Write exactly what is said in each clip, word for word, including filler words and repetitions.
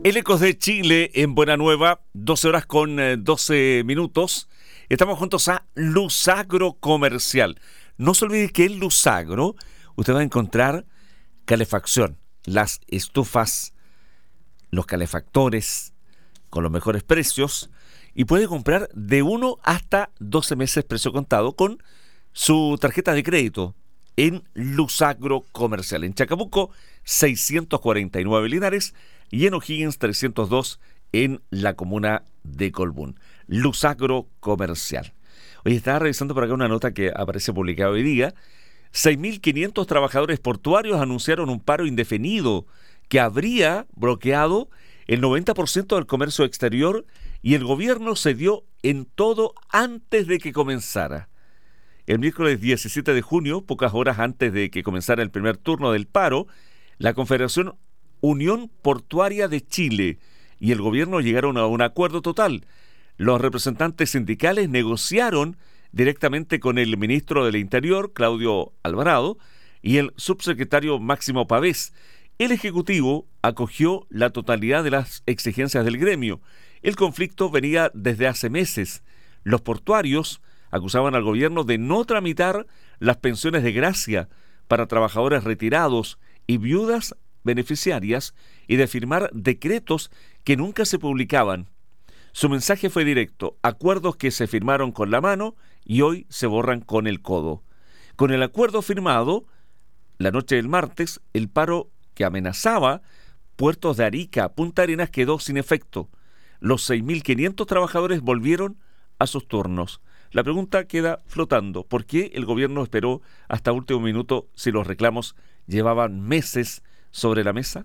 El Ecos de Chile en Buena Nueva, doce horas con eh, doce minutos. Estamos juntos a Luzagro Comercial. No se olvide que en Luzagro usted va a encontrar calefacción, las estufas, los calefactores con los mejores precios y puede comprar de uno hasta doce meses precio contado con su tarjeta de crédito en Luzagro Comercial. En Chacabuco, seiscientos cuarenta y nueve Linares y en O'Higgins trescientos dos en la comuna de Colbún. Luzagro Comercial. Hoy estaba revisando por acá una nota que aparece publicada hoy día. seis mil quinientos trabajadores portuarios anunciaron un paro indefinido que habría bloqueado el noventa por ciento del comercio exterior y el gobierno cedió en todo antes de que comenzara. El miércoles diecisiete de junio, pocas horas antes de que comenzara el primer turno del paro, la Confederación Unión Portuaria de Chile y el gobierno llegaron a un acuerdo total. Los representantes sindicales negociaron directamente con el ministro del Interior, Claudio Alvarado, y el subsecretario Máximo Pavés. El Ejecutivo acogió la totalidad de las exigencias del gremio. El conflicto venía desde hace meses. Los portuarios acusaban al gobierno de no tramitar las pensiones de gracia para trabajadores retirados y viudas beneficiarias y de firmar decretos que nunca se publicaban. Su mensaje fue directo: acuerdos que se firmaron con la mano y hoy se borran con el codo. Con el acuerdo firmado la noche del martes, el paro que amenazaba puertos de Arica, Punta Arenas quedó sin efecto. Los seis mil quinientos trabajadores volvieron a sus turnos. La pregunta queda flotando: ¿por qué el gobierno esperó hasta último minuto si los reclamos llevaban meses sobre la mesa?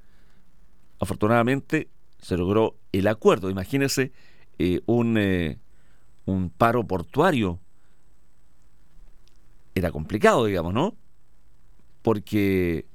Afortunadamente se logró el acuerdo. Imagínese eh, un, eh, un paro portuario. Era complicado, digamos, ¿no? Porque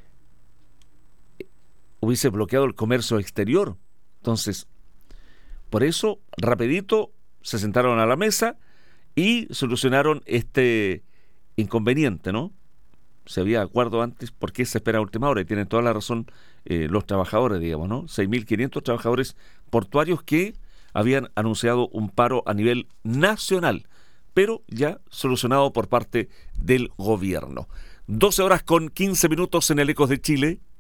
hubiese bloqueado el comercio exterior. Entonces, por eso, rapidito, se sentaron a la mesa y solucionaron este inconveniente, ¿no? Se había acuerdo antes, ¿por qué se espera a última hora? Y tienen toda la razón eh, los trabajadores, digamos, ¿no? seis mil quinientos trabajadores portuarios que habían anunciado un paro a nivel nacional, pero ya solucionado por parte del gobierno. doce horas con quince minutos en el Ecos de Chile.